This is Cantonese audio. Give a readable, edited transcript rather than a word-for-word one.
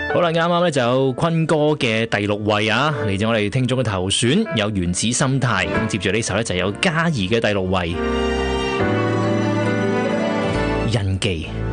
好啦，啱啱咧就有坤哥嘅第6位啊，嚟自我哋聽眾嘅投選，有原子心態。咁接住呢首咧就有嘉怡嘅第6位，印記。